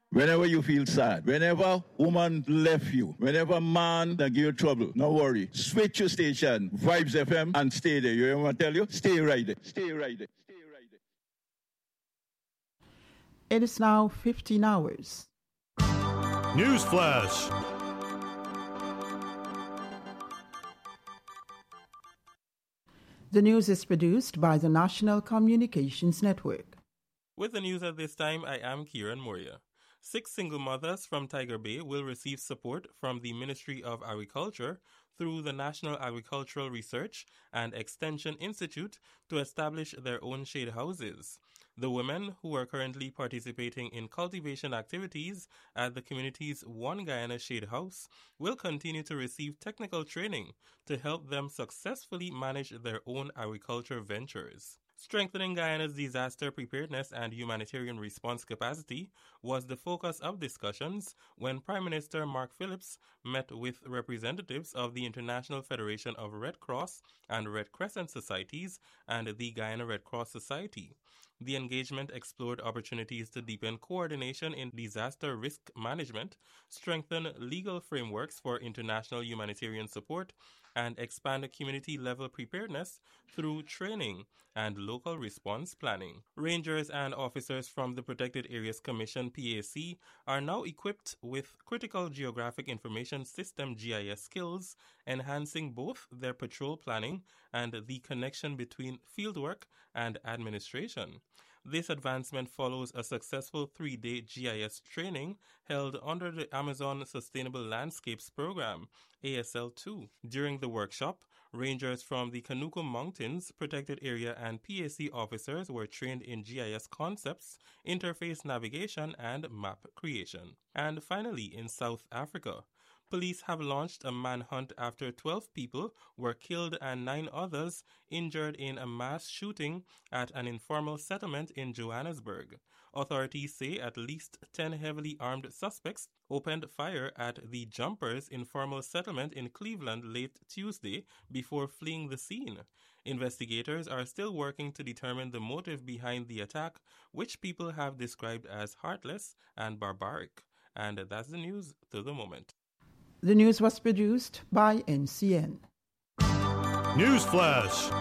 Whenever you feel sad, whenever woman left you, whenever man that give you trouble, no worry. Switch your station, Vibes FM, and stay there. You hear what I tell you? Stay right there. Stay right there. Stay right there. It is now 15 hours. Newsflash. The news is produced by the National Communications Network. With the news at this time, I am Kieran Moria. 6 single mothers from Tiger Bay will receive support from the Ministry of Agriculture through the National Agricultural Research and Extension Institute to establish their own shade houses. The women, who are currently participating in cultivation activities at the community's One Guyana Shade House, will continue to receive technical training to help them successfully manage their own agriculture ventures. Strengthening Guyana's disaster preparedness and humanitarian response capacity was the focus of discussions when Prime Minister Mark Phillips met with representatives of the International Federation of Red Cross and Red Crescent Societies and the Guyana Red Cross Society. The engagement explored opportunities to deepen coordination in disaster risk management, strengthen legal frameworks for international humanitarian support, and expand community-level preparedness through training and local response planning. Rangers and officers from the Protected Areas Commission, PAC, are now equipped with Critical Geographic Information System GIS skills, enhancing both their patrol planning and the connection between fieldwork and administration. This advancement follows a successful 3-day GIS training held under the Amazon Sustainable Landscapes Program, ASL2. During the workshop, rangers from the Kanuku Mountains Protected Area and PAC officers were trained in GIS concepts, interface navigation, and map creation. And finally, in South Africa, police have launched a manhunt after 12 people were killed and 9 others injured in a mass shooting at an informal settlement in Johannesburg. Authorities say at least 10 heavily armed suspects opened fire at the Jumpers informal settlement in Cleveland late Tuesday before fleeing the scene. Investigators are still working to determine the motive behind the attack, which people have described as heartless and barbaric. And that's the news to the moment. The news was produced by NCN. Newsflash.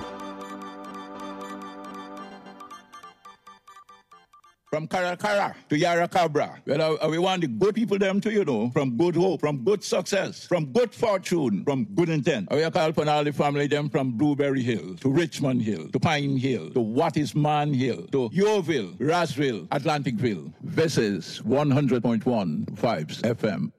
From Caracara to Yarracabra, well, we want the good people them to, from good hope, from good success, from good fortune, from good intent. We call upon all the family them from Blueberry Hill to Richmond Hill to Pine Hill to What is Man Hill to Yeovil, Rossville, Atlanticville. This is 100.1 Vibes FM.